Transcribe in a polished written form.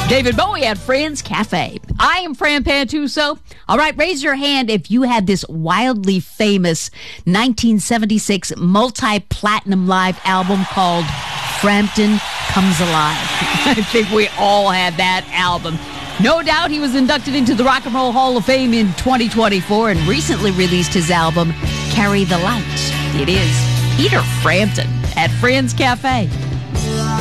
David Bowie at Fran's Cafe. I am Fran Pantuso. All right, raise your hand if you had this wildly famous 1976 multi-platinum live album called Frampton Comes Alive. I think we all had that album. No doubt he was inducted into the Rock and Roll Hall of Fame in 2024 and recently released his album, Carry the Light. It is Peter Frampton at Fran's Cafe.